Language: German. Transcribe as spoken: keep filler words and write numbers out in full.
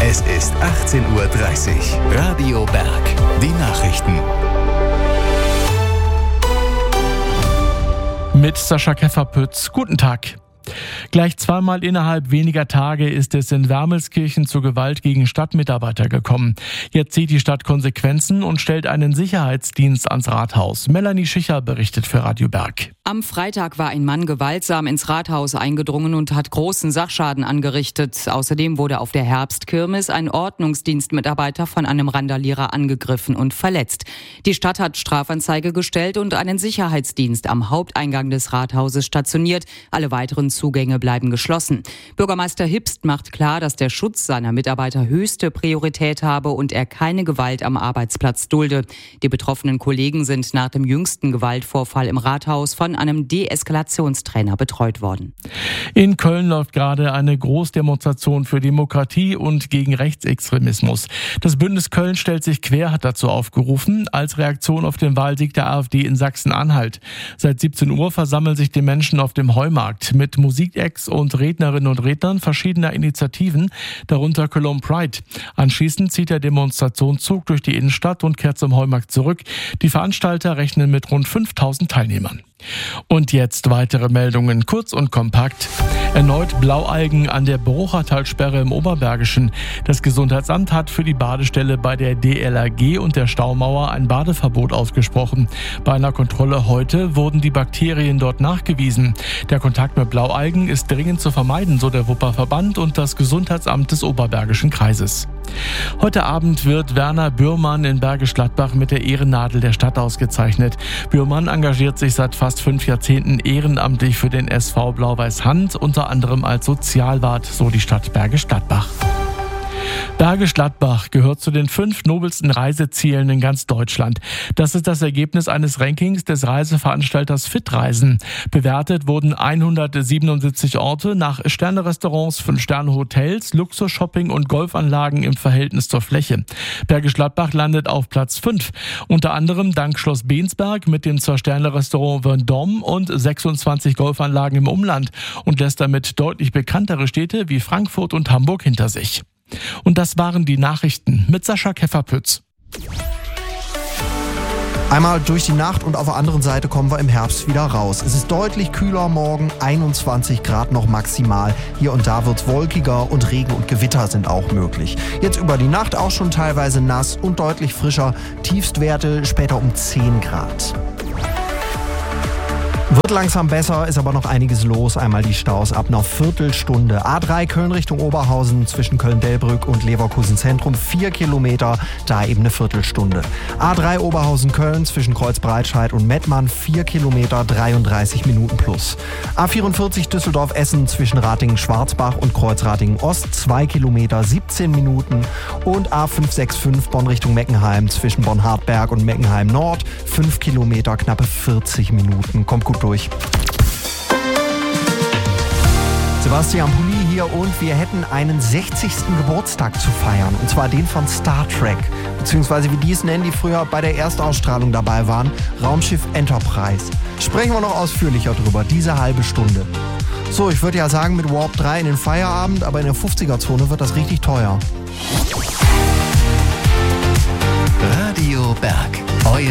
Es ist achtzehn Uhr dreißig. Radio Berg. Die Nachrichten. Mit Sascha Kefferpütz. Guten Tag. Gleich zweimal innerhalb weniger Tage ist es in Wermelskirchen zu Gewalt gegen Stadtmitarbeiter gekommen. Jetzt zieht die Stadt Konsequenzen und stellt einen Sicherheitsdienst ans Rathaus. Melanie Schicher berichtet für Radio Berg. Am Freitag war ein Mann gewaltsam ins Rathaus eingedrungen und hat großen Sachschaden angerichtet. Außerdem wurde auf der Herbstkirmes ein Ordnungsdienstmitarbeiter von einem Randalierer angegriffen und verletzt. Die Stadt hat Strafanzeige gestellt und einen Sicherheitsdienst am Haupteingang des Rathauses stationiert. Alle weiteren Zugänge bleiben geschlossen. Bürgermeister Hipst macht klar, dass der Schutz seiner Mitarbeiter höchste Priorität habe und er keine Gewalt am Arbeitsplatz dulde. Die betroffenen Kollegen sind nach dem jüngsten Gewaltvorfall im Rathaus von einem Deeskalationstrainer betreut worden. In Köln läuft gerade eine Großdemonstration für Demokratie und gegen Rechtsextremismus. Das Bündnis Köln stellt sich quer, hat dazu aufgerufen, als Reaktion auf den Wahlsieg der AfD in Sachsen-Anhalt. Seit siebzehn Uhr versammeln sich die Menschen auf dem Heumarkt mit Musikacts und Rednerinnen und Rednern verschiedener Initiativen, darunter Cologne Pride. Anschließend zieht der Demonstrationszug durch die Innenstadt und kehrt zum Heumarkt zurück. Die Veranstalter rechnen mit rund fünftausend Teilnehmern. Und jetzt weitere Meldungen, kurz und kompakt. Erneut Blaualgen an der Bruchertalsperre im Oberbergischen. Das Gesundheitsamt hat für die Badestelle bei der D L R G und der Staumauer ein Badeverbot ausgesprochen. Bei einer Kontrolle heute wurden die Bakterien dort nachgewiesen. Der Kontakt mit Blaualgen ist dringend zu vermeiden, so der Wupperverband und das Gesundheitsamt des Oberbergischen Kreises. Heute Abend wird Werner Bührmann in Bergisch Gladbach mit der Ehrennadel der Stadt ausgezeichnet. Bührmann engagiert sich seit fast fünf Jahrzehnten ehrenamtlich für den S V Blau-Weiß-Hand, unter anderem als Sozialwart, so die Stadt Bergisch Gladbach. Bergisch Gladbach gehört zu den fünf nobelsten Reisezielen in ganz Deutschland. Das ist das Ergebnis eines Rankings des Reiseveranstalters Fitreisen. Bewertet wurden hundertsiebenundsiebzig Orte nach Sterne-Restaurants, Fünf-Sterne-Hotels, Luxus-Shopping und Golfanlagen im Verhältnis zur Fläche. Bergisch Gladbach landet auf Platz fünf. Unter anderem dank Schloss Bensberg mit dem Zwei-Sterne-Restaurant Vendôme und sechsundzwanzig Golfanlagen im Umland und lässt damit deutlich bekanntere Städte wie Frankfurt und Hamburg hinter sich. Und das waren die Nachrichten mit Sascha Kefferpütz. Einmal durch die Nacht und auf der anderen Seite kommen wir im Herbst wieder raus. Es ist deutlich kühler morgen, einundzwanzig Grad noch maximal. Hier und da wird's wolkiger und Regen und Gewitter sind auch möglich. Jetzt über die Nacht auch schon teilweise nass und deutlich frischer. Tiefstwerte später um zehn Grad. Wird langsam besser, ist aber noch einiges los. Einmal die Staus ab einer Viertelstunde. A drei Köln Richtung Oberhausen zwischen Köln-Delbrück und Leverkusen Zentrum vier Kilometer, da eben eine Viertelstunde. A drei Oberhausen-Köln zwischen Kreuzbreitscheid und Mettmann vier Kilometer, dreiunddreißig Minuten plus. A vierundvierzig Düsseldorf-Essen zwischen Ratingen-Schwarzbach und Kreuzratingen-Ost zwei Kilometer, siebzehn Minuten. Und A fünf sechs fünf Bonn Richtung Meckenheim zwischen Bonn-Hartberg und Meckenheim-Nord fünf Kilometer, knappe vierzig Minuten. Kommt gut durch. Sebastian Pulli hier und wir hätten einen sechzigsten Geburtstag zu feiern. Und zwar den von Star Trek. Beziehungsweise wie die es nennen, die früher bei der Erstausstrahlung dabei waren. Raumschiff Enterprise. Sprechen wir noch ausführlicher drüber, diese halbe Stunde. So, ich würde ja sagen mit Warp drei in den Feierabend, aber in der fünfziger-Zone wird das richtig teuer. Radio Berg.